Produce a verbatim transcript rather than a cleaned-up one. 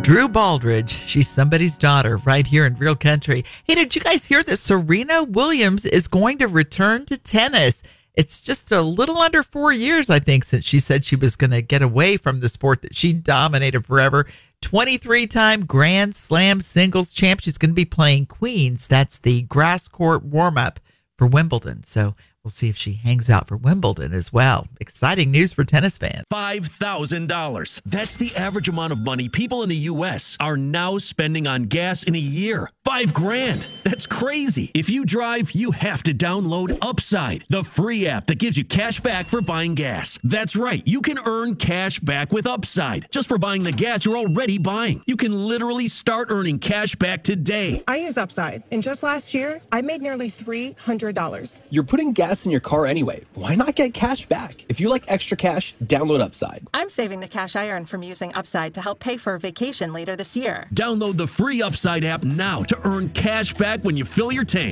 Drew Baldridge, she's somebody's daughter right here in Real Country. Hey, did you guys hear that Serena Williams is going to return to tennis? It's just a little under four years, I think, since she said she was going to get away from the sport that she dominated forever. twenty-three-time Grand Slam singles champ. She's going to be playing Queens. That's the grass court warm-up for Wimbledon. So we'll see if she hangs out for Wimbledon as well. Exciting news for tennis fans. five thousand dollars. That's the average amount of money people in the U S are now spending on gas in a year. Five grand. That's crazy. If you drive, you have to download Upside, the free app that gives you cash back for buying gas. That's right. You can earn cash back with Upside just for buying the gas you're already buying. You can literally start earning cash back today. I use Upside, and just last year, I made nearly three hundred dollars. You're putting gas in your car anyway. Why not get cash back? If you like extra cash, download Upside. I'm saving the cash I earned from using Upside to help pay for a vacation later this year. Download the free Upside app now to earn cash back when you fill your tank.